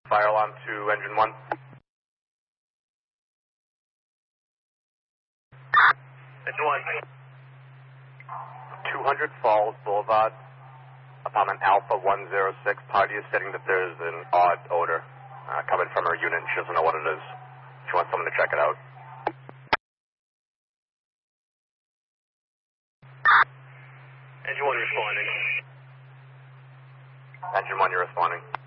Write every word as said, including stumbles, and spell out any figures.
Fire alarm to engine one. Engine one. two hundred Falls Boulevard, apartment Alpha one oh six. Party is stating that there's an odd odor uh, coming from her unit. She doesn't know what it is. She wants someone to check it out. Engine one responding. Engine one, you're responding.